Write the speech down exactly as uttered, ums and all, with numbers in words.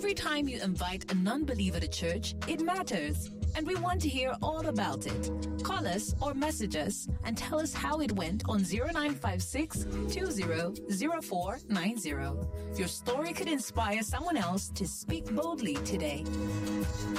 Every time you invite a non-believer to church, it matters, and we want to hear all about it. Call us or message us and tell us how it went on zero nine five six, two zero zero four nine zero. Your story could inspire someone else to speak boldly today.